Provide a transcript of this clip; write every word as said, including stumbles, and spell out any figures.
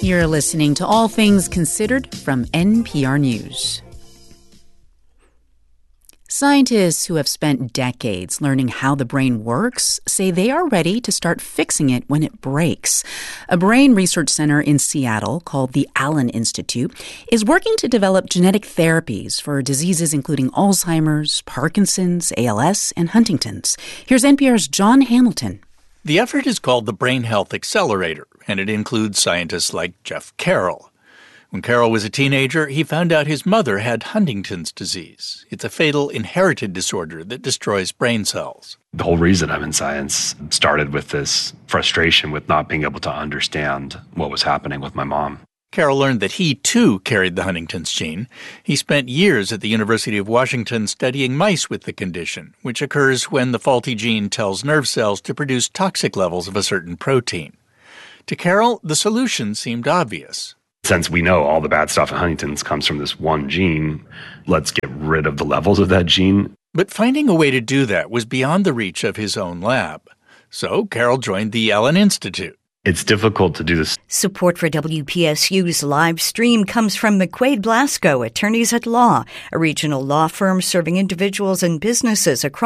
You're listening to All Things Considered from N P R News. Scientists who have spent decades learning how the brain works say they are ready to start fixing it when it breaks. A brain research center in Seattle called the Allen Institute is working to develop genetic therapies for diseases including Alzheimer's, Parkinson's, A L S, and Huntington's. Here's N P R's John Hamilton. The effort is called the Brain Health Accelerator, and it includes scientists like Jeff Carroll. When Carroll was a teenager, he found out his mother had Huntington's disease. It's a fatal inherited disorder that destroys brain cells. The whole reason I'm in science started with this frustration with not being able to understand what was happening with my mom. Carroll learned that he, too, carried the Huntington's gene. He spent years at the University of Washington studying mice with the condition, which occurs when the faulty gene tells nerve cells to produce toxic levels of a certain protein. To Carroll, the solution seemed obvious. Since we know all the bad stuff in Huntington's comes from this one gene, let's get rid of the levels of that gene. But finding a way to do that was beyond the reach of his own lab. So Carroll joined the Allen Institute. It's difficult to do this. Support for W P S U's live stream comes from McQuaid Blasco, Attorneys at Law, a regional law firm serving individuals and businesses across